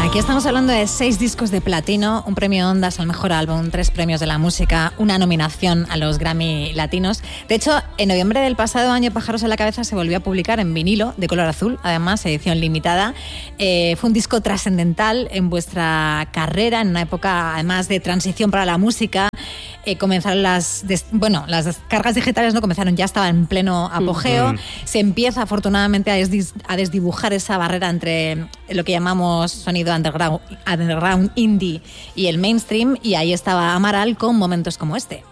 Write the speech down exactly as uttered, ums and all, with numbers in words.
Aquí estamos hablando de seis discos de platino, un premio Ondas al mejor álbum, tres premios de la música, una nominación a los Grammy Latinos. De hecho, en noviembre del pasado año, Pájaros en la cabeza se volvió a publicar en vinilo de color azul, además, edición limitada. Eh, fue un disco trascendental en vuestra carrera, en una época además de transición para la música. Eh, comenzaron las, des, bueno, las descargas digitales no comenzaron, ya estaba en pleno apogeo. Uh-huh. Se empieza afortunadamente a, desdis, a desdibujar esa barrera entre lo que llamamos sonido underground, underground indie y el mainstream, y ahí estaba Amaral con momentos como este.